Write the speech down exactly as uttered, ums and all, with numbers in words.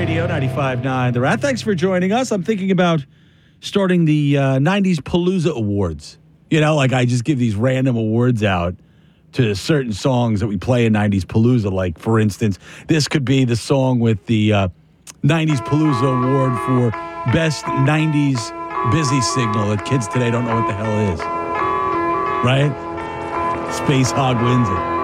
Radio, ninety-five point nine The Rat. Thanks for joining us. I'm thinking about starting the uh, nineties Palooza Awards. You know, like I just give these random awards out to certain songs that we play in nineties Palooza. Like, for instance, this could be the song with the uh, nineties Palooza Award for Best nineties Busy Signal that kids today don't know what the hell is. Right? Space Hog wins it.